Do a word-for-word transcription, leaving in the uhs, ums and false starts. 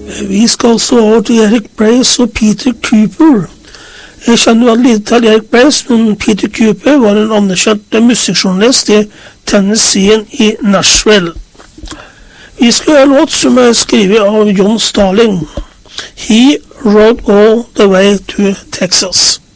Vi skal så over til Eric Brace og Peter Cooper. Jeg kjenner veldig lite til Eric Brace, men Peter Cooper var en anerkjent musikkjournalist i Tennessee i Nashville. Vi skal høre en låt som er skrevet av John Starling. He rode all the way to Texas.